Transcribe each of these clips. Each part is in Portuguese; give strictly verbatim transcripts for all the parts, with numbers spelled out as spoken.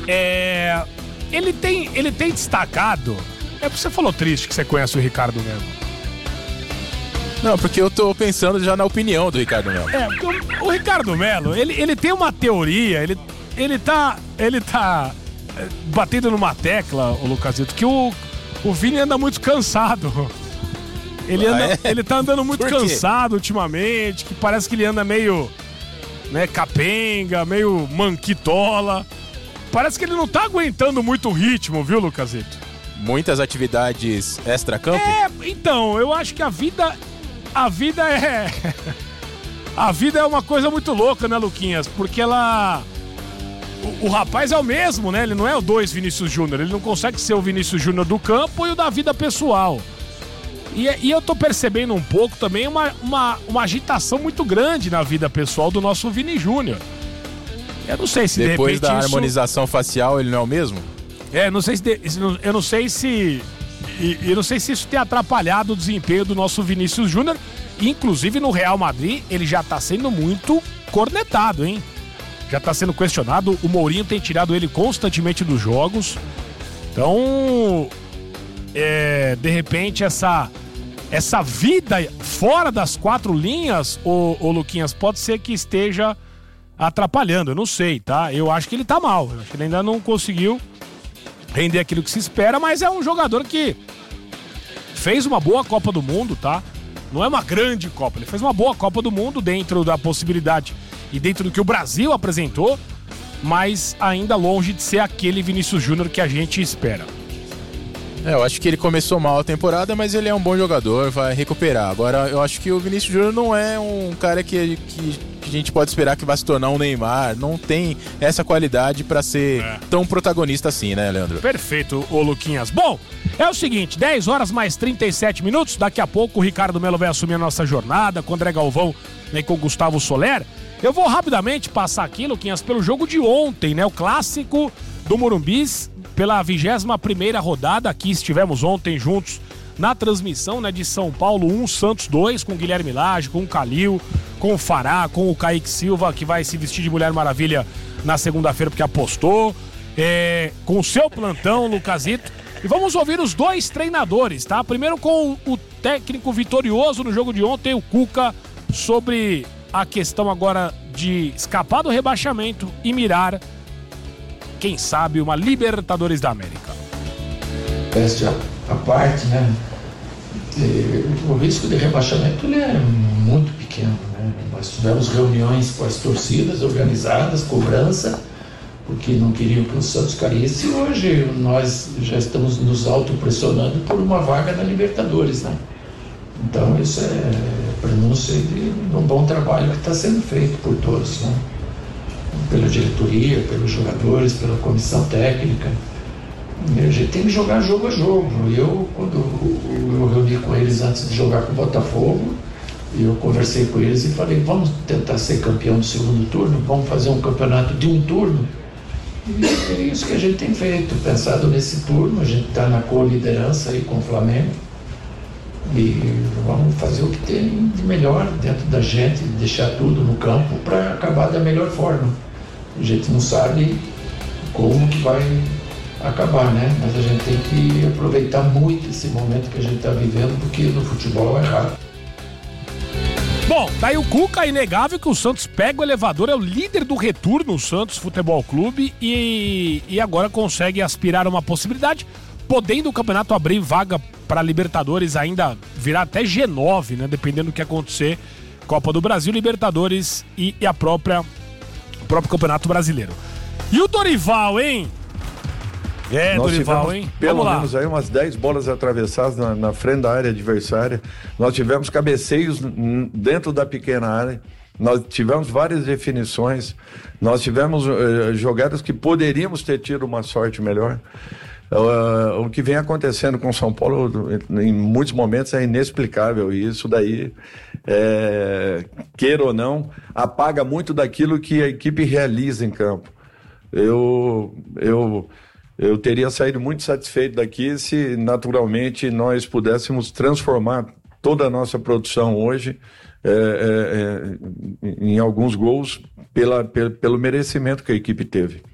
É, ele, tem, ele tem destacado... É porque você falou triste que você conhece o Ricardo Melo. Não, porque eu tô pensando já na opinião do Ricardo Melo. É, porque o, o Ricardo Melo, ele, ele tem uma teoria, ele, ele tá, ele tá é, batendo numa tecla, o Lucasito, que o, o Vini anda muito cansado. Ele, anda, ah, é? ele tá andando muito cansado ultimamente, que parece que ele anda meio, né, capenga, meio manquitola. Parece que ele não tá aguentando muito o ritmo, viu, Lucasito? Muitas atividades extra-campo? É, então, eu acho que a vida... A vida é... A vida é uma coisa muito louca, né, Luquinhas? Porque ela... O, o rapaz é o mesmo, né? Ele não é o dois Vinícius Júnior. Ele não consegue ser o Vinícius Júnior do campo e o da vida pessoal. E, e eu tô percebendo um pouco também uma, uma, uma agitação muito grande na vida pessoal do nosso Vini Júnior. Eu não sei se Depois de repente da isso... harmonização facial, ele não é o mesmo? É, não sei se... De... Eu não sei se... E eu não sei se isso tem atrapalhado o desempenho do nosso Vinícius Júnior. Inclusive no Real Madrid, ele já tá sendo muito cornetado, hein? Já tá sendo questionado. O Mourinho tem tirado ele constantemente dos jogos. Então, é, de repente, essa, essa vida fora das quatro linhas, ô, ô Luquinhas, pode ser que esteja atrapalhando. Eu não sei, tá? Eu acho que ele tá mal. Eu acho que ele ainda não conseguiu render aquilo que se espera, mas é um jogador que fez uma boa Copa do Mundo, tá? Não é uma grande Copa, ele fez uma boa Copa do Mundo dentro da possibilidade e dentro do que o Brasil apresentou, mas ainda longe de ser aquele Vinícius Júnior que a gente espera. É, eu acho que ele começou mal a temporada, mas ele é um bom jogador, vai recuperar. Agora, eu acho que o Vinícius Júnior não é um cara que, que, que a gente pode esperar que vai se tornar um Neymar. Não tem essa qualidade pra ser é. tão protagonista assim, né, Leandro? Perfeito, ô Luquinhas. Bom, é o seguinte, dez horas mais trinta e sete minutos. Daqui a pouco o Ricardo Melo vai assumir a nossa jornada com o André Galvão, né, e com o Gustavo Soler. Eu vou rapidamente passar aqui, Luquinhas, pelo jogo de ontem, né? O clássico do Morumbis, pela vigésima primeira rodada. Aqui estivemos ontem juntos na transmissão, né, de São Paulo um, Santos dois, com o Guilherme Lage, com o Calil, com o Fará, com o Kaique Silva, que vai se vestir de Mulher Maravilha na segunda-feira porque apostou, é, com o seu plantão, Lucasito. E vamos ouvir os dois treinadores, tá? Primeiro com o técnico vitorioso no jogo de ontem, o Cuca, sobre a questão agora de escapar do rebaixamento e mirar, quem sabe, uma Libertadores da América. Peste a parte, né? O risco de rebaixamento ele é muito pequeno, né? Nós tivemos reuniões com as torcidas organizadas, cobrança, porque não queriam que o Santos caísse, e hoje nós já estamos nos autopressionando por uma vaga na Libertadores, né? Então isso é prenúncio de um bom trabalho que está sendo feito por todos, né? Pela diretoria, pelos jogadores, pela comissão técnica. A gente tem que jogar jogo a jogo. Eu, quando eu reuni com eles antes de jogar com o Botafogo, eu conversei com eles e falei, vamos tentar ser campeão do segundo turno, vamos fazer um campeonato de um turno. E é isso que a gente tem feito, pensado nesse turno. A gente está na co-liderança aí com o Flamengo e vamos fazer o que tem de melhor dentro da gente, deixar tudo no campo para acabar da melhor forma. A gente não sabe como que vai acabar, né? Mas a gente tem que aproveitar muito esse momento que a gente está vivendo, porque no futebol é rápido. Bom, daí o Cuca, é inegável que o Santos pega o elevador, é o líder do retorno, o Santos Futebol Clube, e, e agora consegue aspirar a uma possibilidade, podendo o campeonato abrir vaga para Libertadores, ainda virar até G nove, né? Dependendo do que acontecer, Copa do Brasil, Libertadores e, e a própria, o próprio Campeonato Brasileiro. E o Dorival, hein? É, Nós Dorival, tivemos, hein? Pelo Vamos lá. menos aí umas dez bolas atravessadas na, na frente da área adversária. Nós tivemos cabeceios n- dentro da pequena área. Nós tivemos várias definições. Nós tivemos uh, jogadas que poderíamos ter tido uma sorte melhor. Uh, o que vem acontecendo com o São Paulo em muitos momentos é inexplicável. E isso daí, é, queira ou não, apaga muito daquilo que a equipe realiza em campo. Eu... eu Eu teria saído muito satisfeito daqui se, naturalmente, nós pudéssemos transformar toda a nossa produção hoje é, é, em alguns gols pela, pelo, pelo merecimento que a equipe teve.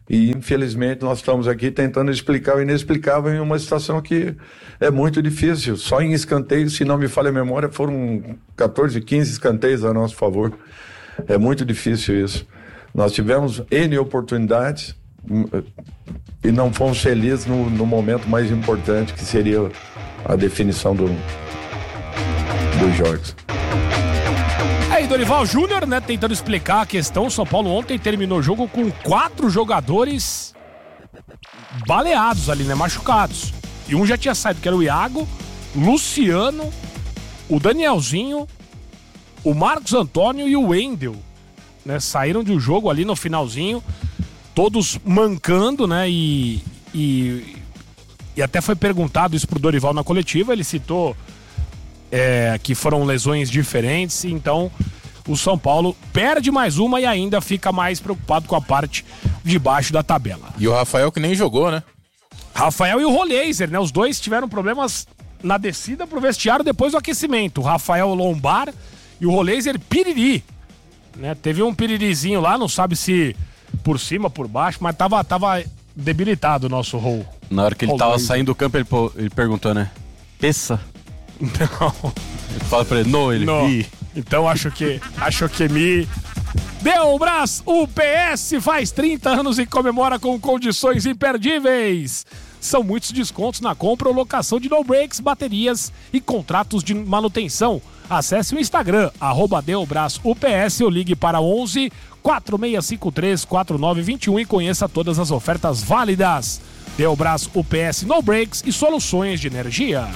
E, infelizmente, nós estamos aqui tentando explicar o inexplicável em uma situação que é muito difícil. Só em escanteios, se não me falha a memória, foram catorze, quinze escanteios a nosso favor. É muito difícil isso. Nós tivemos N oportunidades e não fomos felizes no, no momento mais importante, que seria a definição do, dos jogos. Aí, Dorival Júnior, né, tentando explicar a questão. O São Paulo ontem terminou o jogo com quatro jogadores baleados ali, né, machucados. E um já tinha saído, que era o Iago, Luciano, o Danielzinho, o Marcos Antônio e o Wendel, né, saíram de um jogo ali no finalzinho, todos mancando, né, e, e, e até foi perguntado isso pro Dorival na coletiva. Ele citou É, que foram lesões diferentes, então o São Paulo perde mais uma e ainda fica mais preocupado com a parte de baixo da tabela. E o Rafael que nem jogou, né? Rafael e o Roleiser, né? Os dois tiveram problemas na descida pro vestiário depois do aquecimento. O Rafael lombar e o Roleiser piriri, né? Teve um piririzinho lá, não sabe se por cima, por baixo, mas tava, tava debilitado o nosso Rol. Na hora que ele tava saindo do campo, ele, ele perguntou, né? Peça? Não. Ele fala pra ele, não, ele não. ri. Então acho que acho que me Delbras, o P S faz trinta anos e comemora com condições imperdíveis. São muitos descontos na compra ou locação de no-breaks, baterias e contratos de manutenção. Acesse o Instagram, arroba Delbras U P S, ou ligue para onze, quatro seis cinco três, quatro nove dois um e conheça todas as ofertas válidas. Delbras U P S No-Breaks e soluções de energia.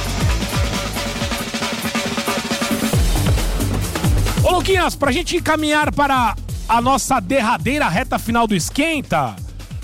Ô Luquinhas, pra gente caminhar para a nossa derradeira reta final do Esquenta,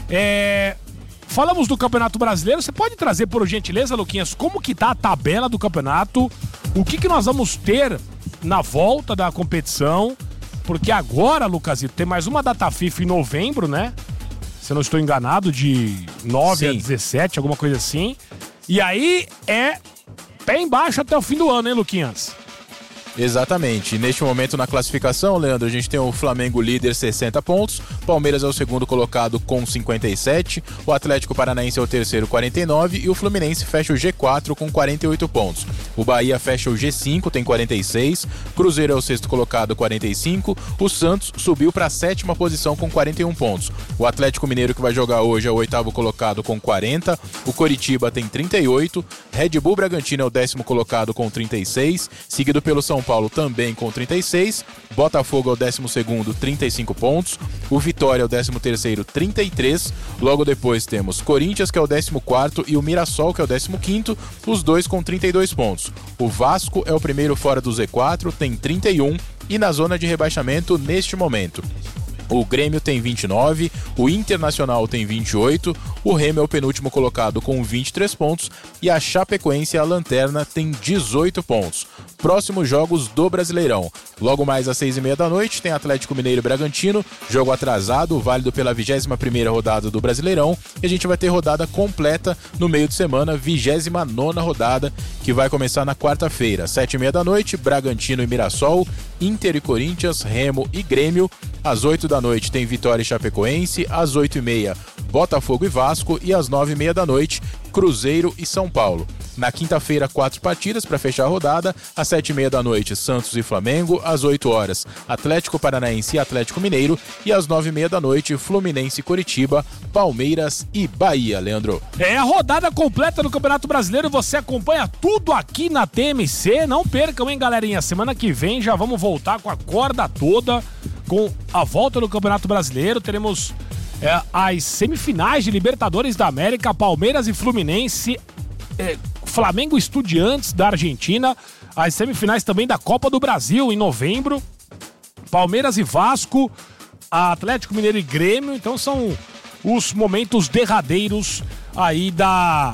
é... falamos do Campeonato Brasileiro. Você pode trazer, por gentileza, Luquinhas, como que tá a tabela do campeonato? O que que nós vamos ter na volta da competição? Porque agora, Lucasito, tem mais uma data FIFA em novembro, né? Se eu não estou enganado, de nove a dezessete, alguma coisa assim. E aí é pé embaixo até o fim do ano, hein, Luquinhas? Exatamente. E neste momento na classificação, Leandro, a gente tem o Flamengo líder, sessenta pontos, Palmeiras é o segundo colocado com cinquenta e sete, o Atlético Paranaense é o terceiro, quarenta e nove, e o Fluminense fecha o G quatro com quarenta e oito pontos. O Bahia fecha o G cinco, tem quarenta e seis, Cruzeiro é o sexto colocado, quarenta e cinco, o Santos subiu para a sétima posição com quarenta e um pontos. O Atlético Mineiro, que vai jogar hoje, é o oitavo colocado com quarenta, o Coritiba tem trinta e oito, Red Bull Bragantino é o décimo colocado com trinta e seis, seguido pelo São Paulo também com trinta e seis, Botafogo é o décimo segundo, trinta e cinco pontos, o Vitória é o décimo terceiro, trinta e três, logo depois temos Corinthians, que é o décimo quarto, e o Mirassol, que é o décimo quinto, os dois com trinta e dois pontos. O Vasco é o primeiro fora do Z quatro, tem trinta e um, e na zona de rebaixamento neste momento o Grêmio tem vinte e nove, o Internacional tem vinte e oito, o Remo é o penúltimo colocado com vinte e três pontos e a Chapecoense, a lanterna, tem dezoito pontos. Próximos jogos do Brasileirão. Logo mais às seis e meia da noite tem Atlético Mineiro e Bragantino, jogo atrasado, válido pela vigésima primeira rodada do Brasileirão, e a gente vai ter rodada completa no meio de semana, vigésima nona rodada, que vai começar na quarta-feira, sete e meia da noite, Bragantino e Mirassol, Inter e Corinthians, Remo e Grêmio. Às oito da noite tem Vitória e Chapecoense, às oito e meia Botafogo e Vasco e às nove e meia da noite Cruzeiro e São Paulo. Na quinta-feira, quatro partidas para fechar a rodada. Às sete e meia da noite, Santos e Flamengo. Às oito horas, Atlético Paranaense e Atlético Mineiro. E às nove e meia da noite, Fluminense e Coritiba, Palmeiras e Bahia, Leandro. É a rodada completa do Campeonato Brasileiro. Você acompanha tudo aqui na T M C. Não percam, hein, galerinha? Semana que vem já vamos voltar com a corda toda, com a volta do Campeonato Brasileiro. Teremos é, as semifinais de Libertadores da América, Palmeiras e Fluminense, é, Flamengo e Estudiantes da Argentina, as semifinais também da Copa do Brasil em novembro, Palmeiras e Vasco, Atlético Mineiro e Grêmio. Então são os momentos derradeiros aí da,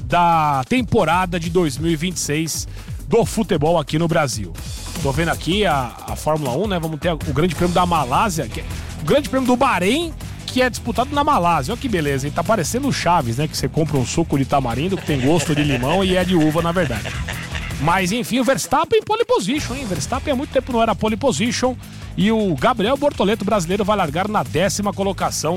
da temporada de dois mil e vinte e seis do futebol aqui no Brasil. Tô vendo aqui a, a Fórmula um, né? Vamos ter o Grande Prêmio da Malásia, que é, o Grande Prêmio do Bahrein, que é disputado na Malásia. Olha que beleza, hein? Tá parecendo o Chaves, né? Que você compra um suco de tamarindo que tem gosto de limão e é de uva, na verdade. Mas, enfim, o Verstappen pole position, hein? Verstappen há muito tempo não era pole position. E o Gabriel Bortoleto, brasileiro, vai largar na décima colocação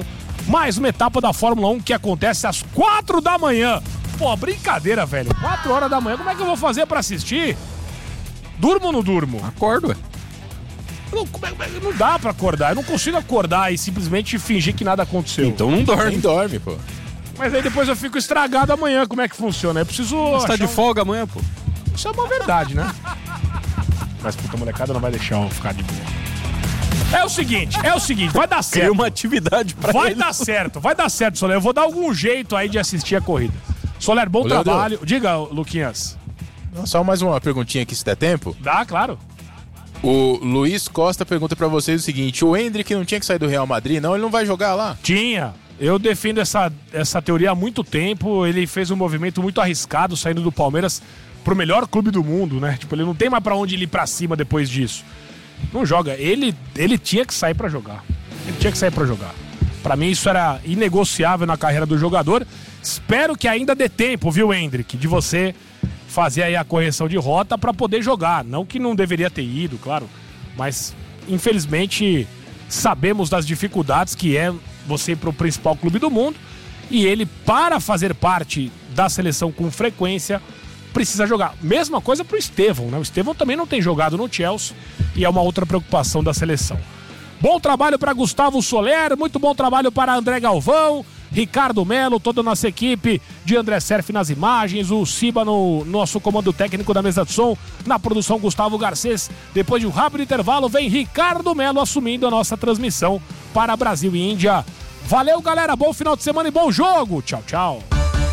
mais uma etapa da Fórmula um que acontece às quatro da manhã. Pô, brincadeira, velho. quatro horas da manhã, como é que eu vou fazer pra assistir? Durmo ou não durmo? Acordo, ué. Não, não dá pra acordar. Eu não consigo acordar e simplesmente fingir que nada aconteceu. Então não dorme. Nem dorme, pô. Mas aí depois eu fico estragado amanhã. Como é que funciona? Eu preciso... Você tá de um... folga amanhã, pô? Isso é uma verdade, né? Mas puta, a molecada não vai deixar eu ficar de boa. É o seguinte, é o seguinte, vai dar certo. Cria uma atividade pra Vai ele. dar certo, vai dar certo, Soler. Eu vou dar algum jeito aí de assistir a corrida. Soler, bom Ô, trabalho. Diga, Luquinhas. Só mais uma perguntinha aqui, se der tempo. Dá, claro. O Luiz Costa pergunta pra vocês o seguinte: o Endrick não tinha que sair do Real Madrid, não? Ele não vai jogar lá? Tinha. Eu defendo essa, essa teoria há muito tempo. Ele fez um movimento muito arriscado saindo do Palmeiras pro melhor clube do mundo, né? Tipo, ele não tem mais pra onde ir pra cima depois disso. Não joga. Ele, ele tinha que sair pra jogar. Ele tinha que sair pra jogar. Pra mim isso era inegociável na carreira do jogador. Espero que ainda dê tempo, viu, Endrick, de você fazer aí a correção de rota pra poder jogar. Não que não deveria ter ido, claro. Mas, infelizmente, sabemos das dificuldades que é você ir pro principal clube do mundo. E ele, para fazer parte da seleção com frequência, precisa jogar. Mesma coisa pro Estevão, né? O Estevão também não tem jogado no Chelsea e é uma outra preocupação da seleção. Bom trabalho para Gustavo Soler, muito bom trabalho para André Galvão, Ricardo Melo, toda a nossa equipe de André Serf nas imagens, o Ciba no nosso comando técnico da mesa de som, na produção Gustavo Garcês. Depois de um rápido intervalo, vem Ricardo Melo assumindo a nossa transmissão para Brasil e Índia. Valeu, galera, bom final de semana e bom jogo. Tchau, tchau.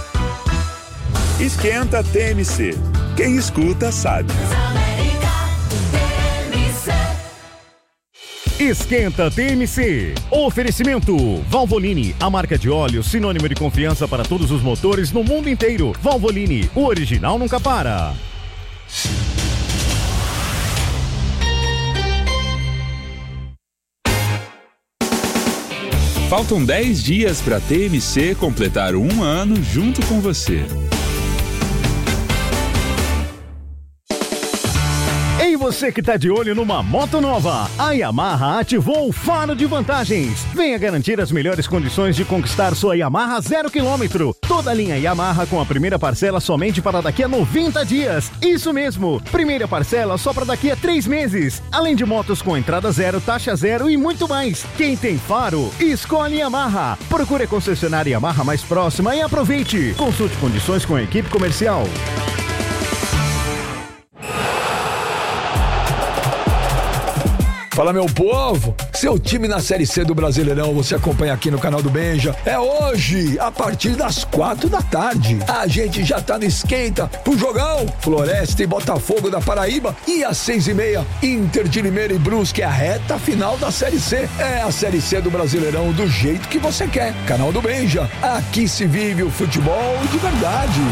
Esquenta T M C. Quem escuta sabe. Esquenta T M C. Oferecimento Valvoline, a marca de óleo sinônimo de confiança para todos os motores no mundo inteiro. Valvoline, o original nunca para. Faltam dez dias para a T M C completar um ano junto com você. Ei, você que tá de olho numa moto nova, a Yamaha ativou o faro de vantagens. Venha garantir as melhores condições de conquistar sua Yamaha zero quilômetro. Toda a linha Yamaha com a primeira parcela somente para daqui a noventa dias. Isso mesmo, primeira parcela só para daqui a três meses. Além de motos com entrada zero, taxa zero e muito mais. Quem tem faro, escolhe Yamaha. Procure a concessionária Yamaha mais próxima e aproveite. Consulte condições com a equipe comercial. Fala, meu povo, seu time na Série C do Brasileirão você acompanha aqui no canal do Benja. É hoje, a partir das quatro da tarde. A gente já tá no esquenta pro jogão. Floresta e Botafogo da Paraíba. E às seis e meia, Inter de Limeira e Brusque, é a reta final da Série C. É a Série C do Brasileirão do jeito que você quer. Canal do Benja, aqui se vive o futebol de verdade.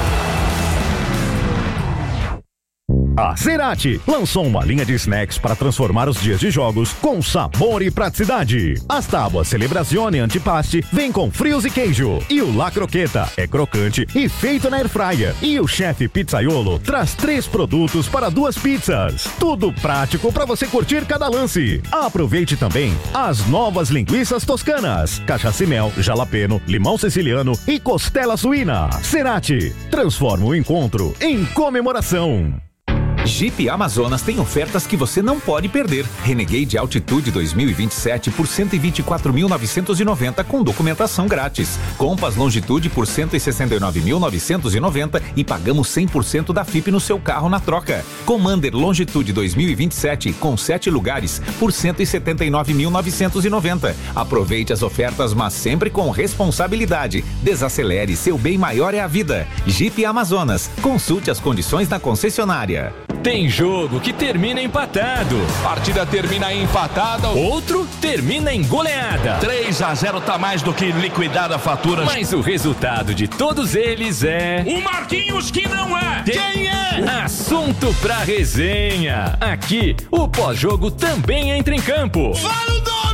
A Cerati lançou uma linha de snacks para transformar os dias de jogos com sabor e praticidade. As tábuas Celebrazione Antipaste vem com frios e queijo. E o La Croqueta é crocante e feito na airfryer. E o chefe Pizzaiolo traz três produtos para duas pizzas. Tudo prático para você curtir cada lance. Aproveite também as novas linguiças toscanas, cachaça e mel, jalapeno, limão siciliano e costela suína. Cerati, transforma o encontro em comemoração. Jeep Amazonas tem ofertas que você não pode perder. Renegade Altitude dois mil e vinte e sete por cento e vinte e quatro mil novecentos e noventa com documentação grátis. Compass Longitude por cento e sessenta e nove mil novecentos e noventa e pagamos cem por cento da F I P no seu carro na troca. Commander Longitude dois mil e vinte e sete com sete lugares por cento e setenta e nove mil novecentos e noventa. Aproveite as ofertas, mas sempre com responsabilidade. Desacelere, seu bem maior é a vida. Jeep Amazonas. Consulte as condições na concessionária. Tem jogo que termina empatado. Partida termina empatada. Outro termina em goleada. três a zero tá mais do que liquidada a fatura. Mas o resultado de todos eles é... O Marquinhos que não é. Quem é? Assunto pra resenha. Aqui, o pós-jogo também entra em campo. Fala o nome!